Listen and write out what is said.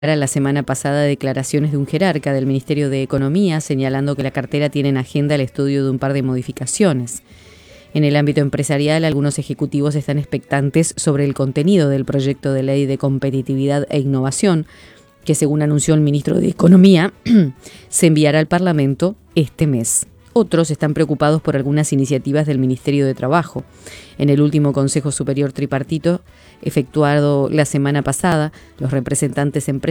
La semana pasada declaraciones de un jerarca del Ministerio de Economía señalando que la cartera tiene en agenda el estudio de un par de modificaciones. En el ámbito empresarial, algunos ejecutivos están expectantes sobre el contenido del proyecto de ley de competitividad e innovación, que según anunció el ministro de Economía, se enviará al Parlamento este mes. Otros están preocupados por algunas iniciativas del Ministerio de Trabajo. En el último Consejo Superior Tripartito, efectuado la semana pasada, los representantes empresariales